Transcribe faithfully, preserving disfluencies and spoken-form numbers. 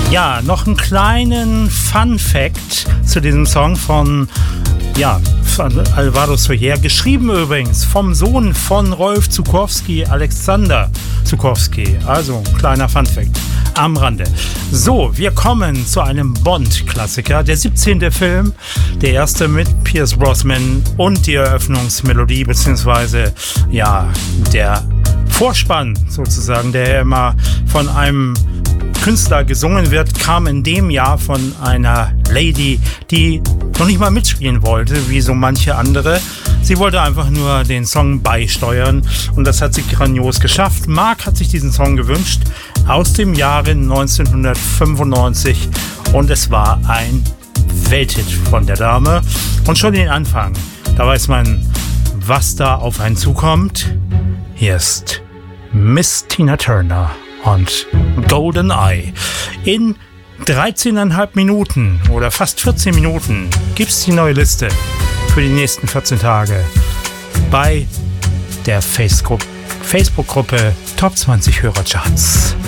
Ja, noch einen kleinen Fun-Fact zu diesem Song von, ja, von Alvaro Soler, geschrieben übrigens vom Sohn von Rolf Zuckowski, Alexander Zuckowski. Also, kleiner Fun-Fact am Rande. So, wir kommen zu einem Bond-Klassiker, der siebzehnte Film, der erste mit Pierce Brosnan und die Eröffnungsmelodie, beziehungsweise, ja, der Vorspann sozusagen, der immer von einem Künstler gesungen wird, kam in dem Jahr von einer Lady, die noch nicht mal mitspielen wollte, wie so manche andere. Sie wollte einfach nur den Song beisteuern und das hat sie grandios geschafft. Mark hat sich diesen Song gewünscht aus dem Jahre neunzehnhundertfünfundneunzig und es war ein Welthit von der Dame. Und schon den Anfang, da weiß man, was da auf einen zukommt. Hier ist Miss Tina Turner und Golden Eye. In dreizehneinhalb Minuten oder fast vierzehn Minuten gibt's die neue Liste für die nächsten vierzehn Tage bei der Facebook- Facebook-Gruppe Top zwanzig Hörercharts.